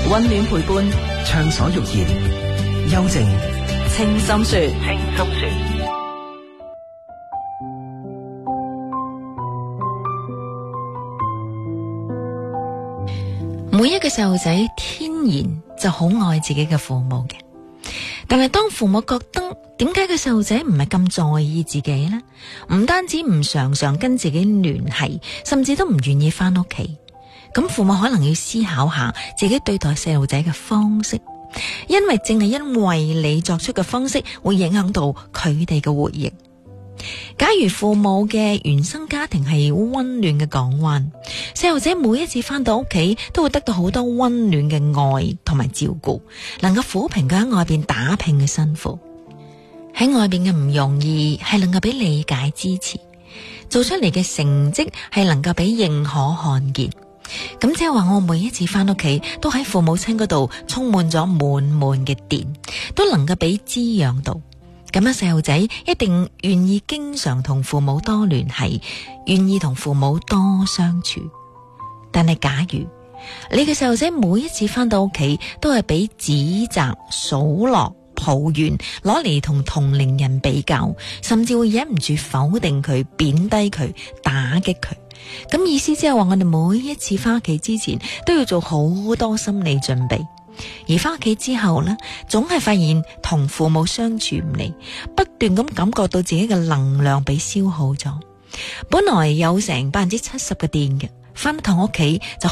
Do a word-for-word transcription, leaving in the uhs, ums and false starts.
溫暖陪伴， 暢所欲言，幽靜清心說， 輕鬆說。 每一個細路仔天然就好愛自己嘅父母嘅，但係當父母覺得點解個細路仔唔係咁在意自己呢？唔單止唔常常跟自己聯繫，甚至都唔願意翻屋企。咁父母可能要思考下自己對待細路仔嘅方式，因為正係因為你作出嘅方式會影響到佢哋嘅回憶。假如父母嘅原生家庭係溫暖嘅港灣，細路仔每一次翻到屋企都會得到好多溫暖嘅愛同埋照顧，能夠撫平佢喺外邊打拼嘅辛苦。喺外邊嘅唔容易係能夠俾理解支持，做出嚟嘅成績係能夠俾認可看見。咁即係話我每一次翻屋企都喺父母親嗰度充滿咗滿滿嘅電，都能夠俾滋養到。咁樣細路仔一定願意經常同父母多聯繫，願意同父母多相處。但係假如你嘅細路仔每一次翻到屋企都係俾指責、數落、抱怨攞嚟同同齡人比較，甚至會忍唔住否定佢、貶低佢、打擊佢。咁意思即係話我哋每一次翻屋企之前都要做好多心理準備，而翻屋企之後呢，總係發現同父母相處唔嚟，不斷咁感覺到自己嘅能量被消耗咗。本來有成百分之七十嘅電嘅，翻到屋企就